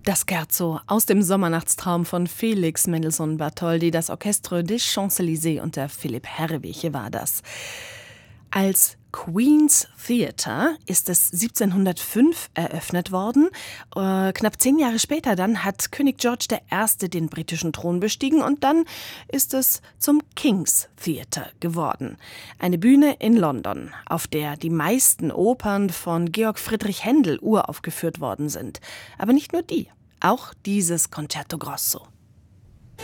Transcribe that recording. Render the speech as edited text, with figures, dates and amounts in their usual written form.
Das Scherzo aus dem Sommernachtstraum von Felix Mendelssohn Bartholdy, das Orchestre des Champs-Élysées unter Philipp Herrewighe war das. Als Queen's Theatre ist es 1705 eröffnet worden. Knapp 10 Jahre später dann hat König George I. den britischen Thron bestiegen und dann ist es zum King's Theatre geworden. Eine Bühne in London, auf der die meisten Opern von Georg Friedrich Händel uraufgeführt worden sind. Aber nicht nur die, auch dieses Concerto Grosso.